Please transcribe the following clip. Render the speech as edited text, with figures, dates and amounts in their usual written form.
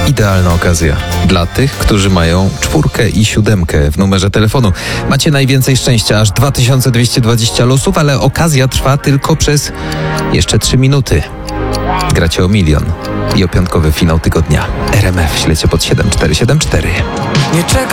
Idealna okazja dla tych, którzy mają 4 i 7 w numerze telefonu. Macie najwięcej szczęścia, aż 2220 losów, ale okazja trwa tylko przez jeszcze 3 minuty. Gracie o 1 000 000 i o piątkowy finał tygodnia. RMF, śledźcie pod 7474. Nie czekaj.